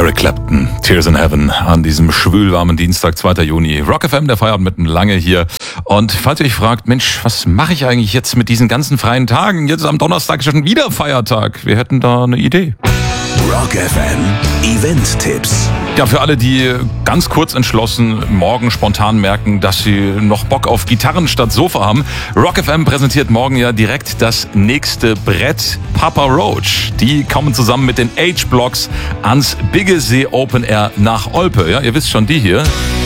Eric Clapton, Tears in Heaven, an diesem schwülwarmen Dienstag, 2. Juni. Rock FM, der Feierabend mitten lange hier. Und falls ihr euch fragt, Mensch, was mache ich eigentlich jetzt mit diesen ganzen freien Tagen? Jetzt ist am Donnerstag schon wieder Feiertag. Wir hätten da eine Idee. Rock FM Event-Tipps. Ja, für alle, die ganz kurz entschlossen morgen spontan merken, dass sie noch Bock auf Gitarren statt Sofa haben. Rock FM präsentiert morgen ja direkt das nächste Brett, Papa Roach. Die kommen zusammen mit den H-Blocks ans Biggesee Open Air nach Olpe. Ja, ihr wisst schon, die hier.